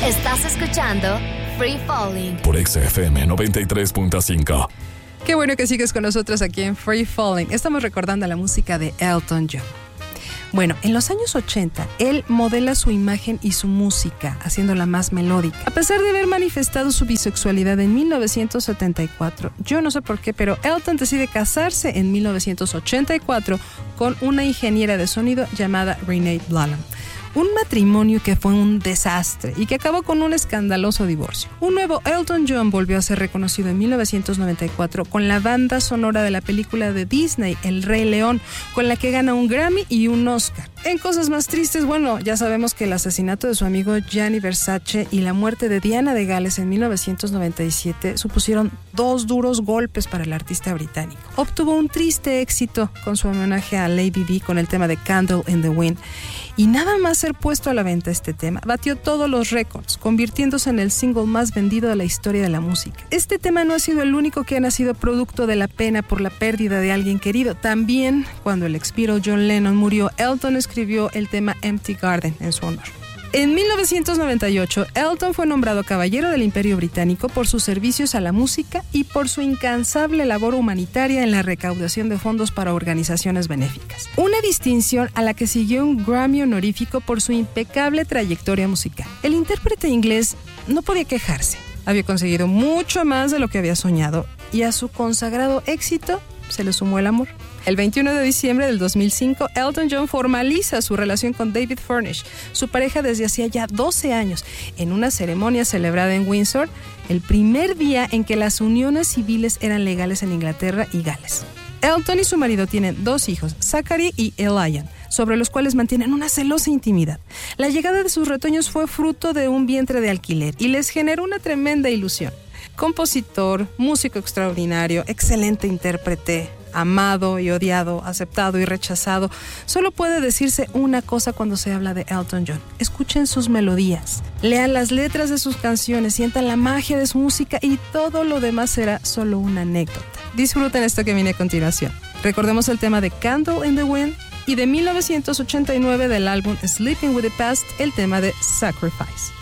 Estás escuchando Free Falling por XFM 93.5. Qué bueno que sigues con nosotros aquí en Free Falling. Estamos recordando la música de Elton John. Bueno, en los años 80, él modela su imagen y su música, haciéndola más melódica. A pesar de haber manifestado su bisexualidad en 1974, yo no sé por qué, pero Elton decide casarse en 1984 con una ingeniera de sonido llamada Renee Blanham. Un matrimonio que fue un desastre y que acabó con un escandaloso divorcio. Un nuevo Elton John volvió a ser reconocido en 1994 con la banda sonora de la película de Disney, El Rey León, con la que gana un Grammy y un Oscar. En cosas más tristes, bueno, ya sabemos que el asesinato de su amigo Gianni Versace y la muerte de Diana de Gales en 1997 supusieron dos duros golpes para el artista británico. Obtuvo un triste éxito con su homenaje a Lady Di con el tema de Candle in the Wind. Y nada más ser puesto a la venta este tema, batió todos los récords, convirtiéndose en el single más vendido de la historia de la música. Este tema no ha sido el único que ha nacido producto de la pena por la pérdida de alguien querido. También, cuando el expiro John Lennon murió, Elton escribió el tema Empty Garden en su honor. En 1998, Elton fue nombrado Caballero del Imperio Británico por sus servicios a la música y por su incansable labor humanitaria en la recaudación de fondos para organizaciones benéficas. Una distinción a la que siguió un Grammy honorífico por su impecable trayectoria musical. El intérprete inglés no podía quejarse. Había conseguido mucho más de lo que había soñado y a su consagrado éxito se le sumó el amor. El 21 de diciembre del 2005, Elton John formaliza su relación con David Furnish, su pareja desde hacía ya 12 años, en una ceremonia celebrada en Windsor, el primer día en que las uniones civiles eran legales en Inglaterra y Gales. Elton y su marido tienen 2 hijos, Zachary y Elian, sobre los cuales mantienen una celosa intimidad. La llegada de sus retoños fue fruto de un vientre de alquiler y les generó una tremenda ilusión. Compositor, músico extraordinario, excelente intérprete, amado y odiado, aceptado y rechazado. Solo puede decirse una cosa cuando se habla de Elton John. Escuchen sus melodías, lean las letras de sus canciones, sientan la magia de su música y todo lo demás será solo una anécdota. Disfruten esto que viene a continuación. Recordemos el tema de Candle in the Wind y de 1989 del álbum Sleeping with the Past, el tema de Sacrifice.